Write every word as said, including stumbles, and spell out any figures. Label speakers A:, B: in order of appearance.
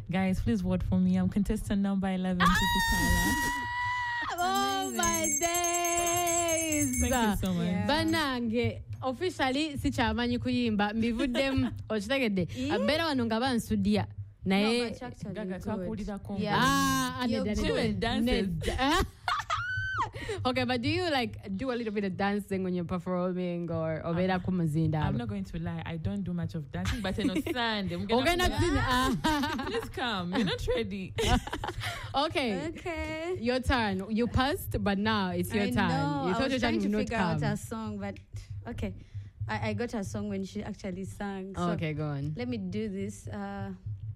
A: Guys, please vote for me. I'm contestant number eleven.
B: Oh my days!
A: Thank you so much.
B: Yeah. Banange officially sichamanyi kuyimba mbivuddemu okitegedde abeera wano nga bansuddya naye
A: Gaga twakuulira kongo.
B: Ah,
A: You're good. Dances.
B: Okay, but do you like do a little bit of dancing when you're performing or obeera
A: Um,
B: kumazinda?
A: I'm not going to lie. I don't do much of dancing, but on Sunday, I'm
B: Okay,
A: gonna.
B: not
A: Please come. You're not ready.
B: Okay.
C: Okay.
B: Your turn. You passed, but now it's your
C: I
B: turn.
C: know.
B: You
C: I
B: thought
C: was
B: your
C: trying
B: turn
C: to
B: would
C: figure
B: not
C: out
B: come.
C: her song, but okay. I, I got her song when she actually sang. So
B: Okay, go on.
C: let me do this. Uh,